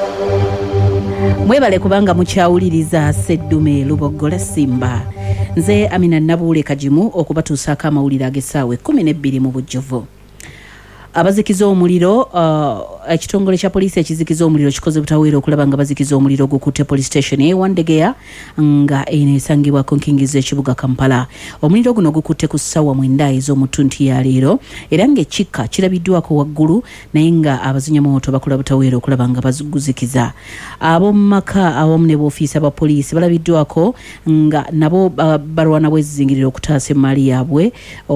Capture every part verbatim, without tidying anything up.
Mwebale kubanga mukyawuliriza Sseddume Lubogola Simba. Nze Amina Nabuule Kajimu okubatuusaako amawulire ag'essaawa ekkumi n'ebbiri mu bujjuvu. Abazikiza omuliro uh, ekitongole kya poliisi ekizikiza omuliro kikoze butaweera okulaba nga bazikiza omuliro gukutte police station e Wandegeya nga eneesangibwa ku nkingiza ekibuga Kampala. Omuliro guno gukutte ku ssaawa mwenda ez'omutuntu ya leero era ng'ekikka kirabiddwako waggulu naye nga abazinyamoto bakola butaweera okulaba nga baguzikiza. Ab'omu maka awamu ne b'ofiisa ba poliisi balabiddwako nga nabo uh, balwana bwezizingirira okutaasa emmaali yaabwe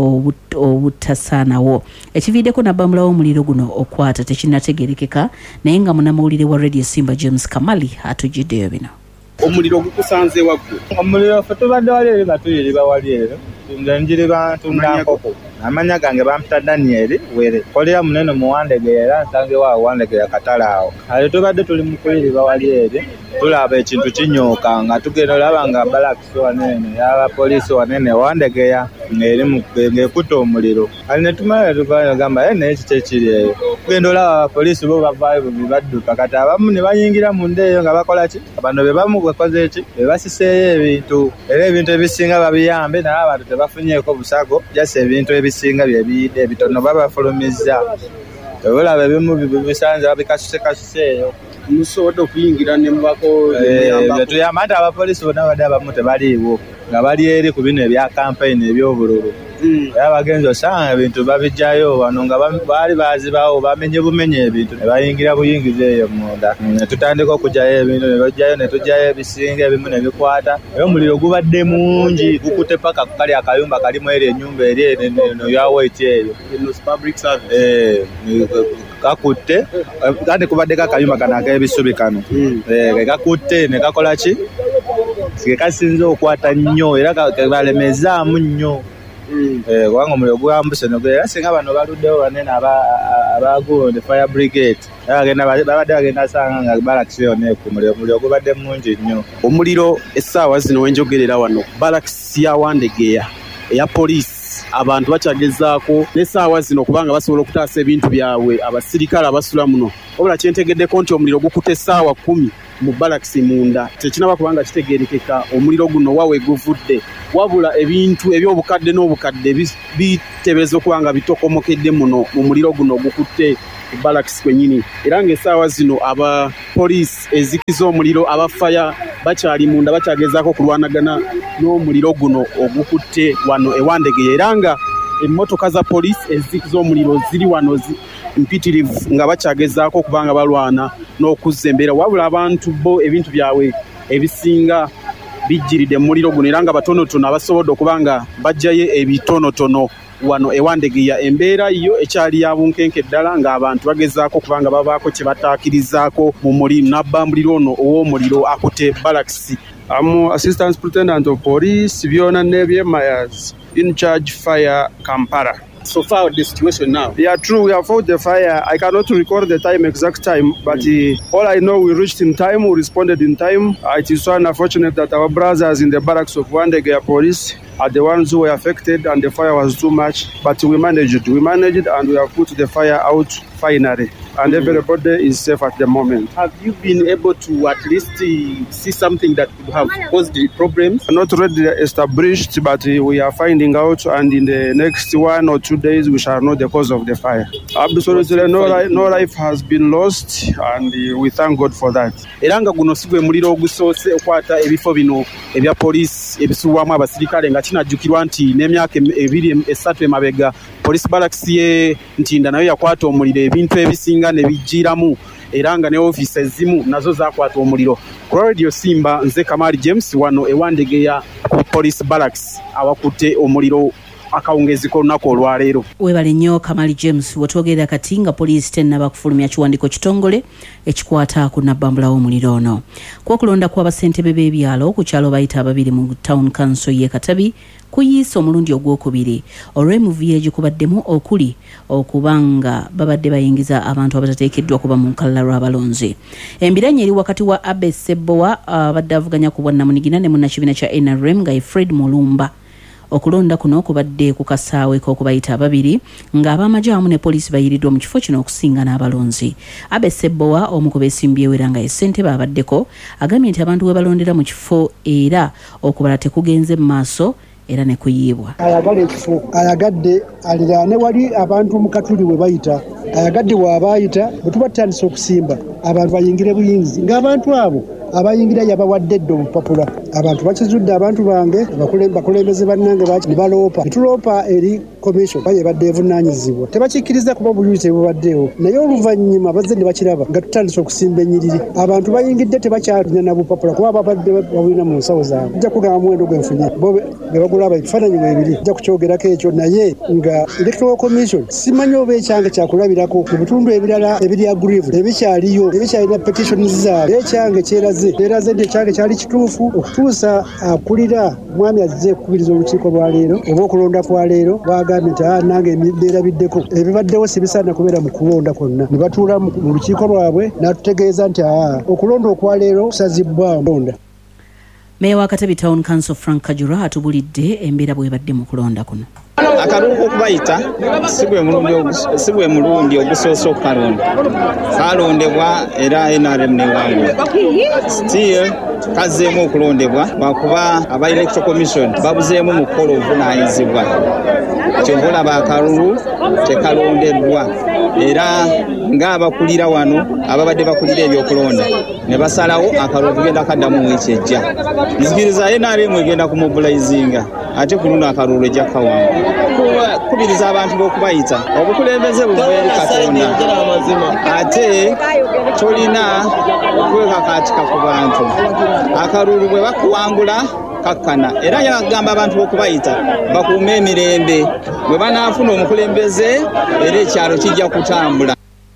obutasaanawo. Ekiviiddeko na mulawo omuliro guno okwata tekinnategeerekeka naye nga munnamawulire wa Radio Simba James Kamali atujjiddeyo bino. Omuliro gukusanze waggulu? Omuliro ffe tubadde wali eri nga tuyiriba wali ero njenjiriba ntunda nkoko. Amanya gange bampita Daniel Were kolera munene mu Wandegeya era nsange wa Wandegeya katale awo. Ale tubadde tuli mu kuyiriba wali eri tulaba ekintu kinyooka nga tugenda olaba nga balakisi wanene yaba poliisi wanene Wandegeya ng'eri mu ng'ekutte omuliro. Ali ne tumala tugamba naye kiki ekiri eyo. Tugenda olaba abapoliisi bo bavaayo bubi badduka kati abamu ne bayingira munda eyo nga bakola ki? Bano be bamu bakoze ki? Be basiseeyo ebintu era ebintu ebisinga babiyambe naye abantu tebafunyeeko busago just ebintu ebisinga bye biyidde ebitono babafulumizza. Olaba ebimu bisanze babikasusekasuseeyo. Musobola okuyingira ne mubako tuyamba nti abapoliisi bonna badde abamu tebaliiwo nga bali eri ku bino ebya campaign eby'obululu. Era bagenzi osanga ebintu babijjayo wano nga baali bazibawo bamenye bumenye ebintu ne bayingira buyingiza eyo munda. Ne tutandika okugyayo ebintu ne bajjayo ne tujjayo ebisinga ebimu ne bikwata. Era omuliro gubadde mungi gukutte paka ku kali akayumba kalimu eri ennyumba eri eno ya White eyo. Public service. Eh, kakutte kandi kubaddeko akayumba kano ak'ebisubi kano. Eh, kakutte ne kakola ki? Kasinze okwata nnyo era balemezaamu nnyo. Eh, kubanga omuliro gwambuse era singa bano baluddewo banene abagundi fire brigade babadde bagenda asanga nga balakisi yonna ekumuliro omuliro gubadde mungi nnyo. Omuliro essaawa zino wenjogerera wano balakisi ya Wandegeya eya poliisi abantu bakyagezaako n'essaawa zino kubanga basobola okutaasa ebintu byabwe abasirikale abasula muno. Wabula kyentegeddeko nti omuliro gukutte essaawa kumi mu balakisi munda tekinaba kubanga kitegeerekeka omuliro guno wawe guvudde wabula ebintu eby'obukadde n'obukadde biteebereza okuba nga bitokomokedde muno mu muliro guno gukutte balakisi kwennyini era ng'essaawa zino aba poliisi ezikiza omuliro abafaya bakyali munda bakyagezaako kulwanagana n'omuliro guno ogukutte wano e Wandegeya era nga emmotoka za poliisi ezikiza omuliro ziri wano mpitirivu nga bakyagezaako okubanga balwana n'okuzza embeera wabula abantu bo ebintu byabwe ebisinga bijjiridde mu muliro guno era nga batonotono abasobodde okuba nga bajjayo ebitonotono wano e Wandegeya. Embeera yo ekyali ya bunkenke ddala ng'abantu bagezaako okuba nga babaako kye bataakirizaako mu mulimu nabbambuliro ono ow'omuliro akutte balakisi. I'm Assistant Superintendent of Police, Viona Nevie Myers, in charge fire Kampala. So far the situation now? Yeah, true. We have fought the fire. I cannot record the time, exact time, but mm. uh, all I know, we reached in time, we responded in time. Uh, it is so unfortunate that our brothers in the barracks of Wandegeya Police are the ones who were affected and the fire was too much, but we managed it. We managed it and we have put the fire out finally. And mm-hmm. everybody is safe at the moment. Have you been able to at least uh, see something that could have caused the problems? Not already established, but uh, we are finding out, and in the next one or two days, we shall know the cause of the fire. Absolutely, no, li- no life has been lost, and uh, we thank God for that. Eranga guno sigwe muliro ogusoose okwata ebifo bino ebya police ebisuwamu abasirikale nga kinajjukirwa nti n'emyaka ebiri esatu emabega police barracks ye Ntinda nayo yakwata omuliro ebintu ebisinga ne bijjiramu era nga ne office ezimu nazo zakwata omuliro. Ku Radio Simba nze Kamali James wano e Wandegeya ku police barracks awakutte omuliro akawungezi k'olunaku olwaleero. Webale nnyo Kamali James wotwogera kati nga poliisi tennaba kufulumya kiwandiiko kitongole ekikwata ku nabbambulawo omuliro ono. Kw'okulonda kw'abasentebe b'ebyalo ku kyalo bayita ababiri mu town council y'e Katabi kuyiisa omulundi ogwokubiri olw'emivuyo egikubaddemu okuli okubanga babadde bayingiza abantu abatateekeddwa kuba mu nkalala lw'abalonzi. Embiranye eri wakati wa Abbas Sebowa abadde avuganya ku bwannamunigina ne munnakibiina kya N R M nga ye Fred Mulumba Okulonda kuno kubadde ku kasaawe k'okubayita ababiri ng'ab'amagye awamu ne poliisi bayiriddwa mu kifo kino okusinga n'abalonzi. Abe Ssebbowa omu ku beesimbi ewera nga ye ssentebe abaddeko agambye nti abantu we balondera mu kifo era okubala tekugenze mu maaso era ne kuyiibwa. Ayagala ekifo ayagadde aliraane wali abantu mu katuli we bayita ayagadde bw'abaayita bwe tuba tutandise okusimba abantu bayingire buyingizi ng'abantu abo abayingira yabawadde edda obupapula abantu bakizudde abantu bange bakulembeze bannange ne baloopa netuloopa eri commission baye badde evunaanyizibwa tebakikkiriza kuba obuyuzi tebubaddeewo naye oluvannyuma bazze ne bakiraba nga tutandise okusimba ennyiriri abantu bayingidde tebakyalina na bupapula kuba babadde babulina mu nsawo zaabwe nja kugamba muwendo gwenfunye bo be bagulaba ebifaananyi bwebiri nja kukyogerako ekyo naye nga electoral commission simanyi oba ekyange kyakulabirako mu bitundu ebirala ebiri agrivu ebikyaliyo ebikyalina petitions zaabwe ekyange kyeraze eraze nti ekyange kyali kituufu okutuusa akulira mwami azze okukubiriza olukiiko lwa leero oba okulonda kwa leero bagambye nti nange beerabiddeko ebibaddewo sibisaana kubeera mu kulonda kwonna ne batuula mu lukiiko lwabwe n'atutegeeza nti aa okulonda okwa leero kusazibbwa londa. Meeya wa Katabi Town Council Frank Kajura atubulidde embeera bw'ebadde mu kulonda kuno. Akalulu okubayita si bwe mulundi ogusoose okukalonda kalondebwa era N R M newaangula still kazzeemu okulondebwa lwakuba aba electoral commission babuzeemu mu kukola obuvunaanyizibwa kyova olaba akalulu tekalondeddwa era ng'abakulira wano ababadde bakulira ebyokulonda ne basalawo akalulu tugenda kaddamu wiiki ejja nzikiriza N R M egenda kumobulayizinga ate ku luno akalulu ejja kawanga kubiriza abantu b'okubayita obukulembeze buva eri Katonda ate tolina okwekakaatika ku bantu akalulu bwe bakuwangula kakkana era yagamba abantu b'okubayita bakuume emirembe bwe banaafuna omukulembeze era ekyalo kijja kutambula.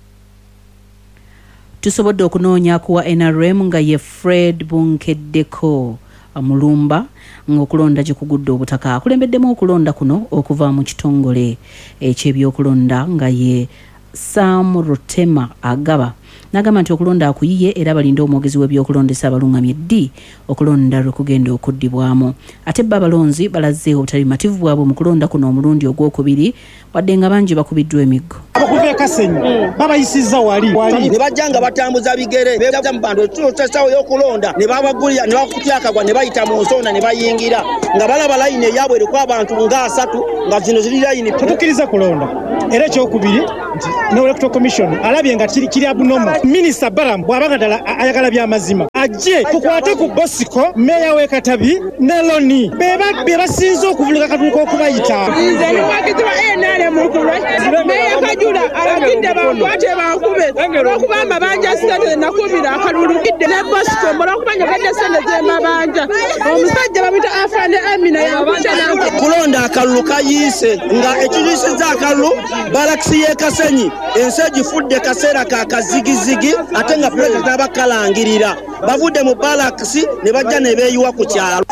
Tusobodde okunoonya kuwa N R M nga ye Fred Bunkeddeko Mulumba ng'okulonda gye kugudde obutaka akulembeddemu okulonda kuno okuva mu kitongole eky'ebyokulonda nga ye Sam Rotema Agaba n'agamba nti okulonda akuyiye era balinda omwogezi w'ebyokulondesa abalungamye ddi okulonda lwe kugenda okuddibwamu ate bba abalonzi balaze obutali mativu bwabwe mu kulonda kuno omulundi ogwokubiri wadde nga bangi bakubiddwa emiggo. Abakuva e Kasenyi babayisizza wali ne bajja nga batambuza bigere beebuza mu bantu tusasawo y'okulonda ne babagulira ne bakutyakagwa ne bayita mu nsonda ne bayingira nga balaba layini eyaabwe eriko abantu nga asatu nga zino ziri layini. Tetukkiriza kulonda era ekyokubiri nti ne electoral commission alabye nga kiri abunomo minisita Baram bw'abanga ddala ayagala by'amazima ajje tukwate ku Bosiko meeya w'e Katabi ne Loni be basinze okuvuluka akatulu k'okubayita. Nze ne mwagizi wa N R M meeya Kajula alagidde bankwate bankube olw'okuba amabanja sente nakubira akalulu kidde ne Bosiko olw'okuba nyogadde sente z'emabanja omusajja bamuyita Afande Amina yakukyana kulonda akalulu kayiise nga ekiyisizza akalulu balakisi y'e Kasenyi ensi egifudde kaseera ka kazigizigi ate nga pulezidenti abakalangirira bavudde mu balakisi ne bajja ne beeyiwa ku kyalo.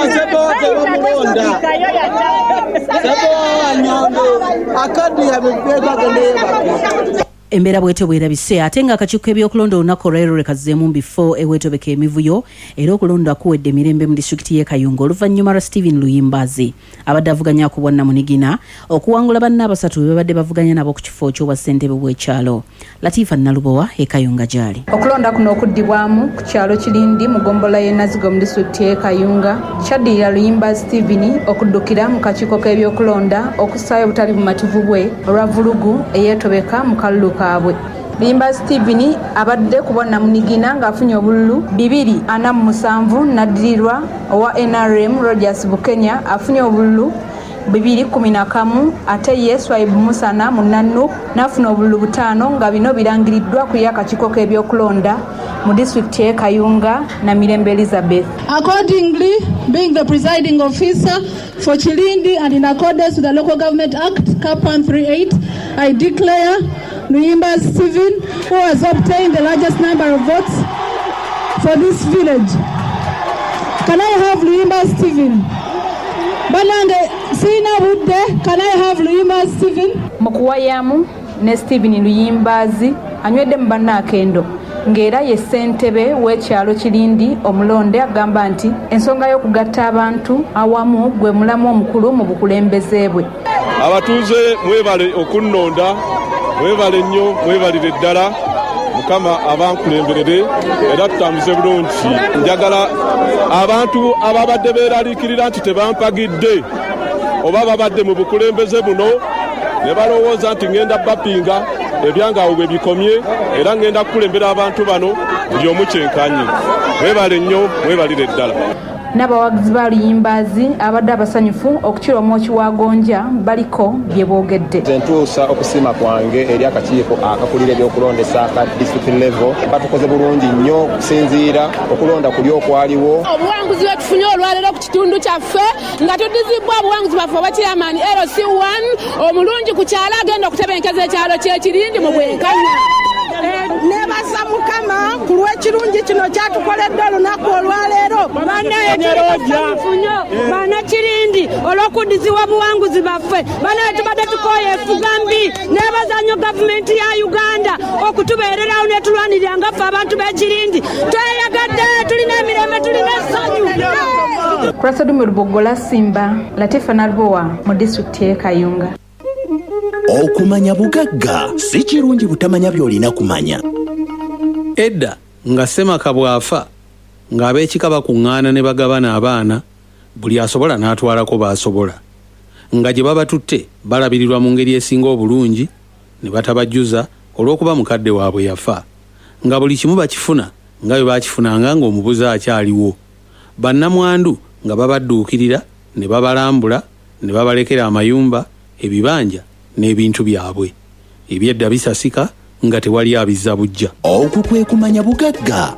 Embeera bwete bwerabise ate nga akakiiko k'ebyokulonda olunaku olwaleero lekazzeemu mu bifo ewetobeka emivuyo era okulonda kuwedde emirembe mu disitulikiti y'e Kayunga oluvannyuma lwa Stephen Luyimbazi abadde avuganya ku bwa Namunigina okuwangula banne abasatu be babadde bavuganya nabo ku kifo ky'obwa ssentebe bw'ekyalo. Latifa Nalubowa e Kayunga gyali. Okulonda kuno okuddibwamu ku kyalo Kirindi mu ggombolola y'e Nazigo mu disitulikiti y'e Kayunga kyaddirira Luyimbazi Stephen okuddukira mu kakiiko k'ebyokulonda okusaayo obutali bumativu bwe olwa vulugu eyeetobeka mu kalulu kabwe. Luyimbazi Stephen abadde ku bwa Namunigina ng'afunye obululu bibiri ana mu musanvu n'addirirwa owa N R M Rogers Bukenya afunye obululu bibiri kumi na kamu ate ye Swaibu Musana munannu n'afuna obululu butaano nga bino birangiriddwa ku y'akakiiko k'ebyokulonda mu disitulikiti y'e Kayunga na Mirembe Elizabeth. Accordingly, being the presiding officer for Chilindi and in accordance with the Local Government Act, Cap one thirty-eight, I declare Luyimbazi Stephen, who has obtained the largest number of votes for this village. Can I have Luyimbazi Stephen? Banange sina budde, can I have Luyimbazi Stephen? Mukuwayamu ne Stephen Luyimbazi anywedde mu bannaakendo ng'era ye ssentebe w'ekyalo Kirindi omulonde agamba nti ensonga y'okugatta abantu awamu gwe mulamu omukulu mu bukulembeze bwe. Abatuuze mwebale okunnonda, mwebale nnyo, mwebalire ddala Mukama abankulemberere era tutambuze bulungi. Njagala abantu ababadde beeraliikirira nti tebampagidde oba babadde mu bukulembeze buno ne balowooza nti ngenda bapinga ebyangawo bwe bikomye era ngenda kukulembera abantu bano buli omu kyenkanyi. Mwebale nnyo, mwebalire ddala. N'abawagizi ba Luyimbazi abadde abasanyufu okukira omwoki wa Gonja baliko bye boogedde. Ntuusa okusiima kwange eri akakiiko akakulira ebyokulondesa aka district level batukoze bulungi nnyo okusinziira okulonda kuli okwaliwo. Obuwanguzi bwe tufunye olwaleero ku kitundu kyaffe nga tudizibwa obuwanguzi bwaffe obwakiraamaani L C one omulungi ku kyalo agenda okutebenkeza ekyalo ky'Ekirindi mu bwenkanya. Nebaza Mukama ku lw'ekirungi kino kyatukoledde olunaku olwaleero. Bana Kirindi olw'okudizibwa buwanguzi baffe banaye tubadde tukooye efugambi nebaza nnyo gavumenti ya Uganda okutubeererawo ne tulwanirira nga ffe abantu b'Ekirindi. Tweyagadde, tulina emirembe, tulina essanyu. Prasadume Lubogola Simba, Latifa Nalbowa mu disitulikiti y'e Kayunga. Okumanya bugagga si kirungi butamanya by'olina kumanya. Edda nga Semaka bwafa ng'ab'ekika bakuŋŋaana ne bagabana abaana buli asobola n'atwalako b'asobola nga gye babatutte balabirirwa mu ngeri esinga obulungi ne batabajjuza olw'okuba mukadde waabwe yafa nga buli kimu bakifuna nga bwe baakifunanga ng'omubuze akyaliwo. Bannamwandu nga babadduukirira ne babalambula ne babalekera amayumba, ebibanja n'ebintu byabwe. Ebyedda bisasika nga tewali abizza bujja. Okwo kwe kumanya bugagga.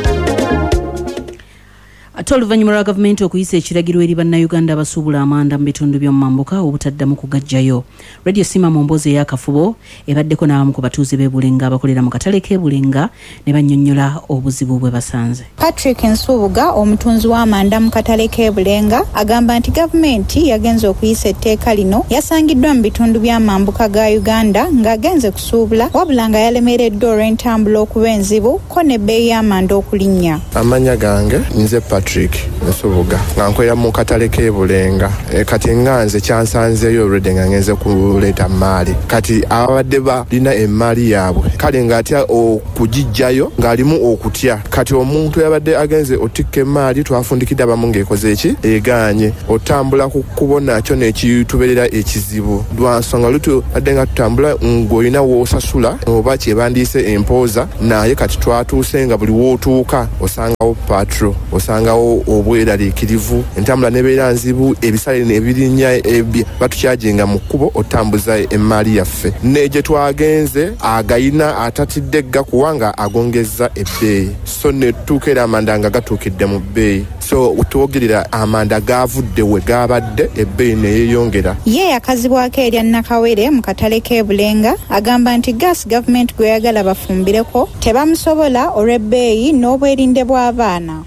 Ate oluvannyuma lwa gavumenti okuyisa ekiragiro eri bannayuganda abasuubula amanda mu bitundu by'omu mambuka obutaddamu kugajjayo. Radio Sima mu mboozi ey'akafubo ebaddeko n'abamu ku batuuze b'e Bulenga abakolera mu katale k'e Bulenga ne bannyonnyola obuzibu bwe basanze. Patrick Nsubuga omutunzi w'amanda mu katale k'e Bulenga agamba nti gavumenti yagenze okuyisa etteeka lino yasangiddwa mu bitundu by'amambuka ga Uganda ng'agenze kusuubula wabula nga yalemereddwa olw'entambula okuba enzibu ko n'ebbeeyi y'amanda okulinnya. Amanya gange nze Patrick Nsubuga nga nkolera mu katale k'e Bulenga. E, kati nganze kyansanzeeyo olwedde nga ngenze kuleeta maali kati abadde balina emaali yaabwe kale ng'atya okugijjayo ng'alimu okutya kati omuntu yabadde agenze otikka emaali twafundikidde abamu ng'ekoze eki egaanye otambula ku kkubo nakyo nekitubeerera ekizibu lwa nsonga lutu adde nga tutambula ng'olina w'osasula oba kyebandiise empooza naye kati twatuuse nga buli w'otuuka osangawo patro osangawo obweraliikirivu entambula nebeera nzibu ebisale nebirinnya batukyajenga mu kkubo otambuza emaali yaffe negye twagenze agayina atatidde gakuwanga agongeza ebbeeyi so netutuuka era amanda nga gatuukidde mu bbeeyi so twogerera amanda gavudde we gabadde ebbeeyi neyeyongera. Ye yakazibwako erya Nakawere mu katale k'e Bulenga agamba nti gas gavumenti gweyagala bafumbireko tebamusobola olw'ebbeeyi n'obwerinde bw'abaana.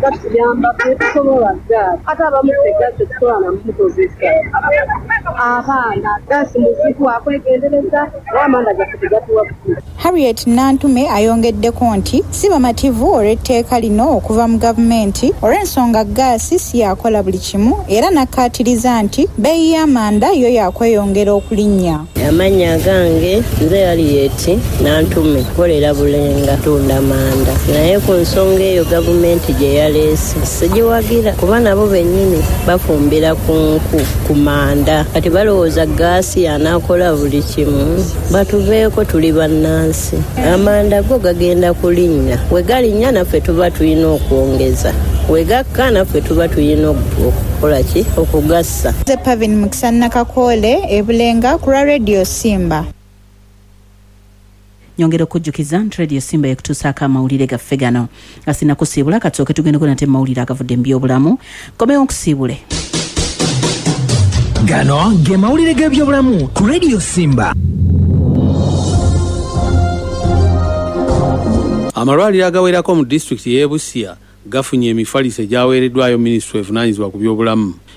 ate abamu tegase tukola namukozesa abaana gasi muzibu akwegendereza wamanda gaffe tegatuwa. Harriet Nantume ayongeddeko nti si bamativu olw'etteeka lino okuva mu gavumenti olw'ensonga gaasi si yakola buli kimu era nakkaatiriza nti bbeeyi y'amanda yo yakweyongera okulinnya. Amanya gange nze Harriet Nantume kolera Bulenga tunda manda naye ku nsonga eyo gavumenti gye yaleese sigiwagira kuba nabo bennyini bafumbira ku nku ku manda kati balowooza gaasi anaakola buli kimu batuveeko tuli bannansi amanda go gagenda kulinnya we galinnya naffe tuba tulina okwongeza we gakka naffe tuba tulina okukola ki okugassa. Ze Pavin Mukisa Nakakole e Bulenga ku Radio Simba. Nyongera okujjukiza nti Radio Simba yekutuusaako amawulire gaffe gano asina kusiibula katooke tugendeko nate mawulire agavudde mu byobulamu komewo nkusiibule. Gano ge mawulire g'ebyobulamu ku Radio Simba. Amalwaliro agawerako mu disitulikiti y'e Busia gafunye emifaliso egyaweereddwayo minisitule evunaanyizibwa ku byobulamu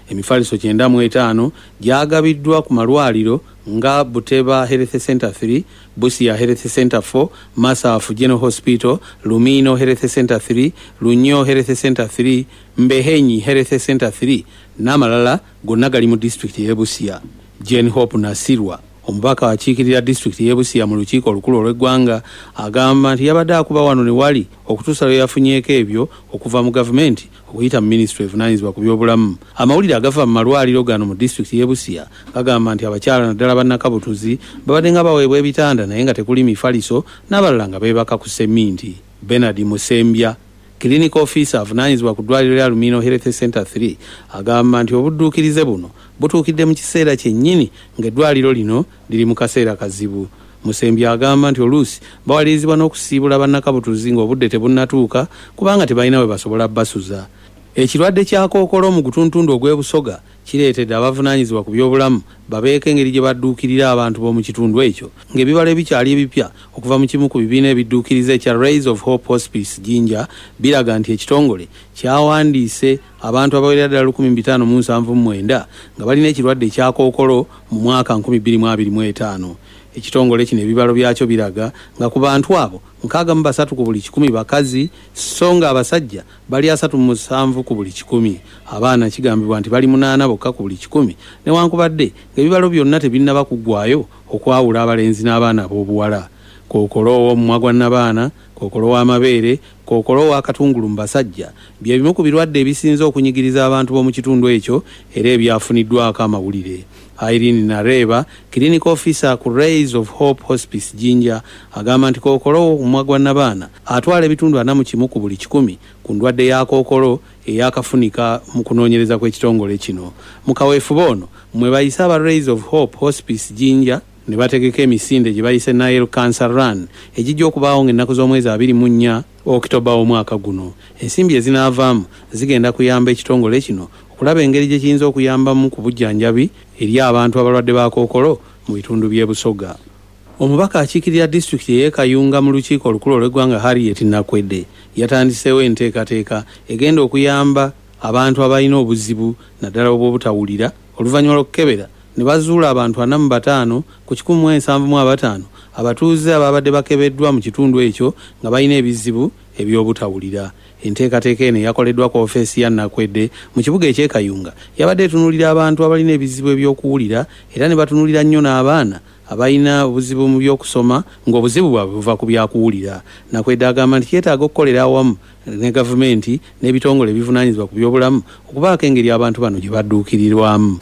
emifaliso kyenda mu etaano gyagabiddwa ku malwaliro nga Buteba Health Center three, Busia Health Center four, Masafu General Hospital, Lumino Health Center three, Lunyo Health Center three, Mbehenyi Health Center three, n'amalala gonna gali mu district y'e Busia. Jane Hope Nasirwa, omubaka akiikirira district y'e Busia mu lukiiko olukulu olw'eggwanga, agamba nti yabadde akuba wano ne wali okutuusa lwe yafunyeeko ebyo okuva mu gavumenti okuyita mu ministry evunaanyizibwa ku byobulamu. Amawulire agava mu malwaliro gano mu district y'e Busia gagamba nti abakyala naddala bannakabutuzi babadde nga baweebwa ebitanda naye nga tekuli mifaliso, n'abalala nga beebaka ku seminti. Bernard Musembya, clinic officer avunaanyizibwa ku ddwaliro lya Lumino Health Center three, agamba nti obudduukirize buno butuukidde mu kiseera kyennyini ng'eddwaliro lino liri mu kaseera kazibu. Musembya agamba nti oluusi bawalirizibwa n'okusiibula bannakabutuzi ng'obudde tebunnatuuka kubanga tebalina we basobola basuza. Ekirwadde kya kookolo mu gutuntundu ogw'ebusoga kireetedde abavunaanyizibwa ku byobulamu babeeko engeri gye badduukirira abantu b'omu kitundu ekyo ng'ebibalo ebikyali ebipya okuva mu kimu ku bibiina ebidduukiriza ekya Rays of Hope Hospice Jinja biraga nti ekitongole kyawandiise abantu abawerera ddala lukumi bitaano mu nsanvu mu mwenda nga balina ekirwadde ekya kookolo mu mwaka nkumi bbiri mu abiri mu etaano. Ekitongole kino ebibalo byakyo biraga nga ku bantu abo nkaaga mu basatu ku buli kikumi bakazi, so nga abasajja bali asatu mu musanvu ku buli kikumi. Abaana kigambibwa nti bali munaana bokka ku buli kikumi, newankubadde ng'ebibalo byonna tebinnaba kuggwayo okwawula abalenzi n'abaana ab'obuwala. Kookolo w'omumwa gwa nnabaana, kookolo w'amabeere, kookolo w'akatungulu mu basajja bye bimu ku birwadde ebisinze okunyigiriza abantu b'omu kitundu ekyo era ebyafuniddwako amawulire. Irene Nareba, clinic officer ku Rays of Hope Hospice Jinja, agamba nti kookolo w'omumwa gwa nnabaana atwala ebitundu ana mu kimu ku buli kikumi ku ndwadde ya kookolo eyakafunika mu kunoonyereza kw'ekitongole kino. Mu kaweefube ono mwe bayise aba Rays of Hope Hospice Jinja ne bategeka emisinde gye bayise Nile Cancer Run egijja okubaawo ng'ennaku z'omwezi abiri mu nnya Okitoba omwaka guno. Ensimbi ezinaavaamu zigenda kuyamba ekitongole kino okulaba engeri gye kiyinza okuyambamu ku bujjanjabi eri abantu abalwadde ba kookolo mu bitundu by'e Busoga. Omubaka akiikirira disitulikiti ey'e Kayunga mu lukiiko olukulu olw'eggwanga Harriet Nakwedde yatandiseewo enteekateeka egenda okuyamba abantu abalina obuzibu naddala obw'obutawulira oluvannyuma lw'okukebera ne bazuula abantu ana mu bataano ku kikumi mu ensanvu mu abataano abatuuze ababadde bakebeddwa mu kitundu ekyo nga balina ebizibu eby'obutawulira. Enteekateeka eno yakoleddwa ku ofeesi ya Nakwedde mu kibuga eky'e Kayunga yabadde etunuulira abantu abalina ebizibu eby'okuwulira era ne batunuulira nnyo n'abaana abalina obuzibu mu by'okusoma ng'obuzibu bwabwe buva ku byakuwulira. Nakwedde agamba nti yeetaaga okukolera awamu ne gavumenti n'ebitongole ebivunaanyizibwa ku by'obulamu okubaako engeri abantu bano gye badduukirirwamu.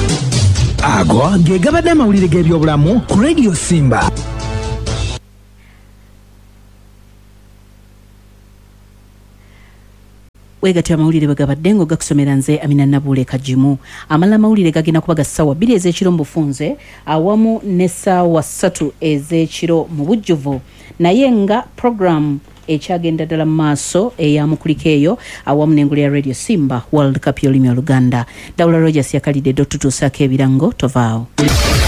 Ago ge gabadde amawulire g'ebyobulamu ku Radio Simba. Wegati amawulire bagabadde ngo gakusomera nze Amina Nabule Kajimu. Amala amawulire gagenda kubaga ssaawa bbiri ez'ekiro mu bufunze awamu ne ssaawa ssatu ez'ekiro mu bujjuvu, naye nga program ekyagenda ddala mu maaso eyamukuliko eyo awamu n'engulu ya Radio Simba World Cup y'olulimi Oluganda. Dawula Rogers yakalidde ddo tutuusaako ebirango tovaawo.